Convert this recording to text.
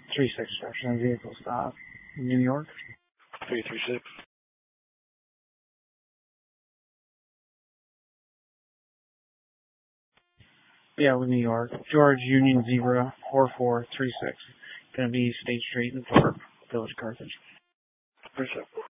3-6 direction, vehicle stop. New York. 336. Yeah, with New York. George Union Zebra 4436. Gonna be State Street in Thorpe, Village Carthage. Percent.